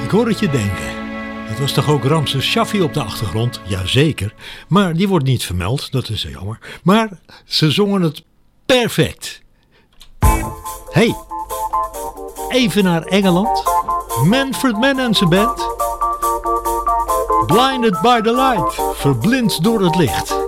Ik hoor het je denken. Het was toch ook Ramses Shaffi op de achtergrond? Jazeker. Maar die wordt niet vermeld, dat is jammer. Maar ze zongen het perfect. Hey, even naar Engeland. Manfred Mann en zijn band. Blinded by the light, verblind door het licht.